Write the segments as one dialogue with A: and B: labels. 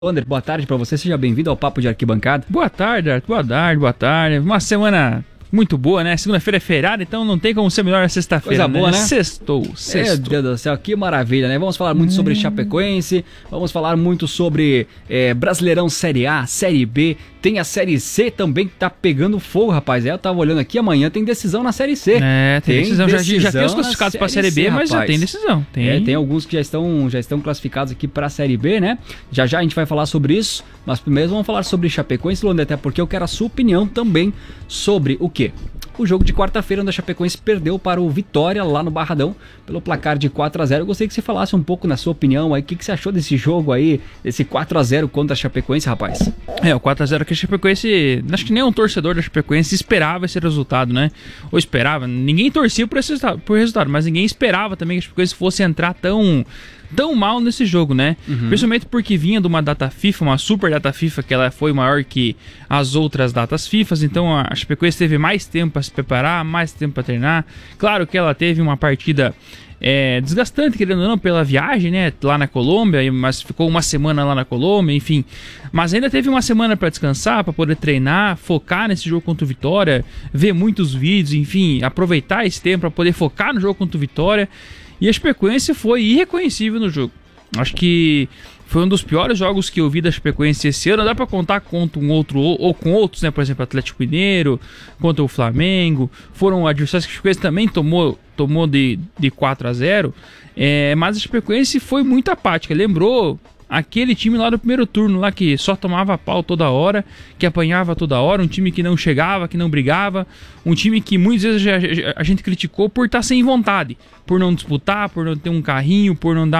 A: Wander, boa tarde pra você, seja bem-vindo ao Papo de Arquibancada.
B: Boa tarde, Arthur. Boa tarde. Uma semana muito boa, né? Segunda-feira é feriado, então não tem como ser melhor a sexta-feira.
A: Coisa boa, né?
B: Sextou.
A: Meu Deus do céu, que maravilha, né? Vamos falar muito sobre Chapecoense, vamos falar muito sobre Brasileirão Série A, Série B, tem a Série C também que tá pegando fogo, rapaz. Eu tava olhando aqui, amanhã tem decisão na Série C.
B: Tem decisão. Já tem os classificados pra Série B, mas já tem decisão.
A: Tem alguns que já estão classificados aqui pra Série B, né? Já a gente vai falar sobre isso, mas primeiro vamos falar sobre Chapecoense, Luanda, até porque eu quero a sua opinião também sobre o quê? O jogo de quarta-feira, onde a Chapecoense perdeu para o Vitória lá no Barradão, pelo placar de 4-0. Eu gostaria que você falasse um pouco na sua opinião aí, o que você achou desse jogo aí, desse 4-0 contra a Chapecoense, rapaz?
B: O 4-0 que a Chapecoense, acho que nem um torcedor da Chapecoense esperava esse resultado, né? Ou esperava, ninguém torcia por resultado, mas ninguém esperava também que a Chapecoense fosse entrar tão mal nesse jogo, né? Principalmente porque vinha de uma data FIFA, uma super data FIFA, que ela foi maior que as outras datas FIFAs, então a Chapecoense teve mais tempo para se preparar, mais tempo para treinar. Claro que ela teve uma partida desgastante, querendo ou não, pela viagem, né, lá na Colômbia, mas ficou uma semana lá na Colômbia, enfim. Mas ainda teve uma semana para descansar, para poder treinar, focar nesse jogo contra o Vitória, ver muitos vídeos, enfim, aproveitar esse tempo para poder focar no jogo contra o Vitória. E a Chapecoense foi irreconhecível no jogo. Acho que foi um dos piores jogos que eu vi da Chapecoense esse ano. Dá pra contar contra um outro ou com outros, né? Por exemplo, Atlético Mineiro, contra o Flamengo. Foram adversários que a Chapecoense também tomou de 4-0. Mas a Chapecoense foi muito apática. Lembrou aquele time lá do primeiro turno, lá que só tomava pau toda hora, que apanhava toda hora, um time que não chegava, que não brigava, um time que muitas vezes a gente criticou por estar sem vontade, por não disputar, por não ter um carrinho, por não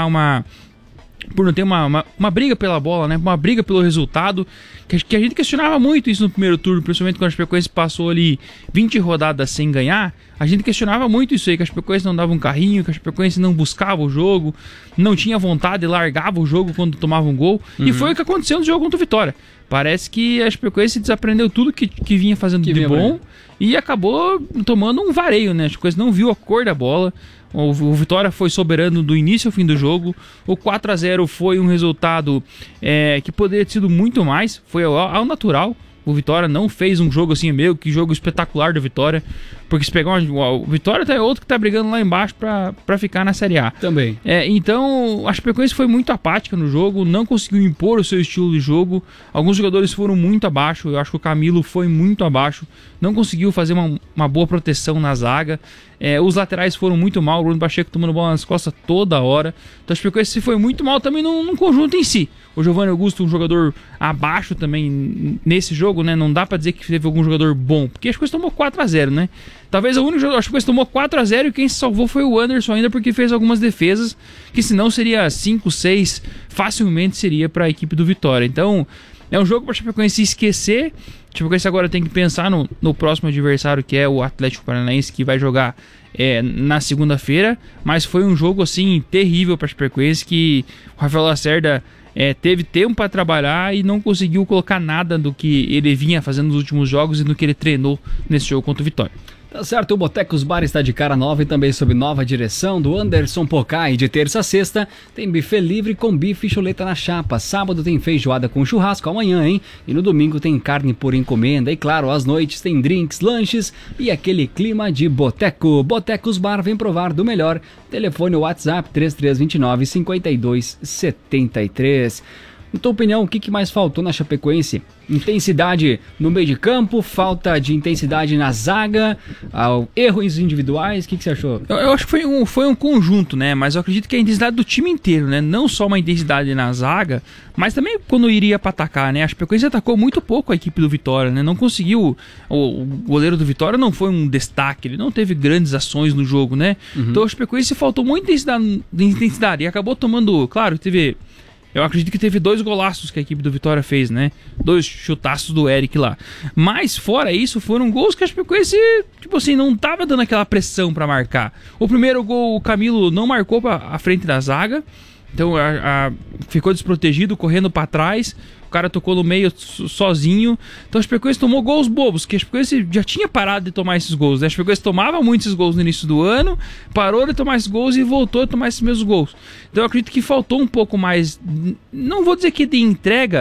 B: ter uma briga pela bola, né? Uma briga pelo resultado, que a gente questionava muito isso no primeiro turno, principalmente quando a Chapecoense passou ali 20 rodadas sem ganhar. A gente questionava muito isso aí, que a Chapecoense não dava um carrinho, que a Chapecoense não buscava o jogo, não tinha vontade, largava o jogo quando tomava um gol. E foi o que aconteceu no jogo contra o Vitória. Parece que a Chapecoense desaprendeu tudo que vinha fazendo de bom e acabou tomando um vareio, né? A Chapecoense não viu a cor da bola. O Vitória foi soberano do início ao fim do jogo. O 4-0 foi um resultado que poderia ter sido muito mais. Foi ao natural. O Vitória não fez um jogo assim, que jogo espetacular do Vitória. Porque se pegar o Vitória é outro que tá brigando lá embaixo pra ficar na Série A.
A: Também.
B: Então, a Chapecoense foi muito apática no jogo, não conseguiu impor o seu estilo de jogo. Alguns jogadores foram muito abaixo, eu acho que o Camilo foi muito abaixo. Não conseguiu fazer uma boa proteção na zaga. Os laterais foram muito mal, o Bruno Pacheco tomando bola nas costas toda hora. Então a Chapecoense foi muito mal também no conjunto em si. O Giovanni Augusto, um jogador abaixo também nesse jogo, né? Não dá pra dizer que teve algum jogador bom, porque a Chapecoense tomou 4-0, né? Talvez o único jogador, a Chapecoense tomou 4-0 e quem se salvou foi o Anderson ainda, porque fez algumas defesas que senão seria 5-6, facilmente seria para a equipe do Vitória. Então é um jogo para a Chapecoense esquecer. A Chapecoense agora tem que pensar no próximo adversário, que é o Atlético Paranaense, que vai jogar na segunda-feira. Mas foi um jogo assim terrível para a Chapecoense, que o Rafael Lacerda teve tempo para trabalhar e não conseguiu colocar nada do que ele vinha fazendo nos últimos jogos e do que ele treinou nesse jogo contra o Vitória.
A: Tá certo, o Botecos Bar está de cara nova e também sob nova direção do Anderson Pocai. De terça a sexta tem buffet livre com bife e chuleta na chapa. Sábado tem feijoada com churrasco amanhã, hein? E no domingo tem carne por encomenda. E claro, às noites tem drinks, lanches e aquele clima de boteco. Botecos Bar, vem provar do melhor. Telefone WhatsApp 3329-5273. Na tua opinião, o que mais faltou na Chapecoense? Intensidade no meio de campo, falta de intensidade na zaga, erros individuais, o que você achou?
B: Eu acho que foi um conjunto, né? Mas eu acredito que é a intensidade do time inteiro, né? Não só uma intensidade na zaga, mas também quando iria para atacar, né? A Chapecoense atacou muito pouco a equipe do Vitória, né? Não conseguiu, o goleiro do Vitória não foi um destaque, ele não teve grandes ações no jogo, né? Então a Chapecoense faltou muita intensidade e acabou tomando, claro, eu acredito que teve 2 golaços que a equipe do Vitória fez, né? 2 chutaços do Eric lá. Mas fora isso, foram gols que a Chapecoense, tipo assim, não tava dando aquela pressão pra marcar. O primeiro gol, o Camilo não marcou à frente da zaga. Então ficou desprotegido, correndo para trás. O cara tocou no meio sozinho. Então a Chapecoense tomou gols bobos, que a Chapecoense já tinha parado de tomar esses gols, né? A Chapecoense tomava muitos gols no início do ano, parou de tomar esses gols e voltou a tomar esses mesmos gols. Então eu acredito que faltou um pouco mais, não vou dizer que de entrega,